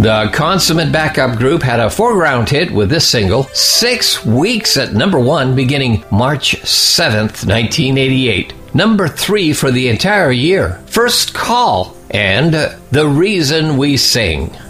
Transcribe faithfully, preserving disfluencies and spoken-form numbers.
The Consummate Backup Group had a foreground hit with this single, six weeks at number one beginning March seventh, nineteen eighty-eight. Number three for the entire year, First Call, and The Reason We Sing.